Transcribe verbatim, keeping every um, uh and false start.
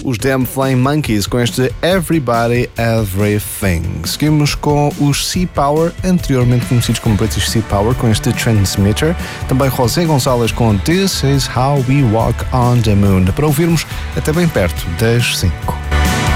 os Damn Flying Monkeys com este Everybody Everything. Seguimos com os Sea Power, anteriormente conhecidos como British Sea Power, com este Transmitter. Também José Gonzalez com This Is How We Walk on the Moon, para ouvirmos até bem perto das cinco.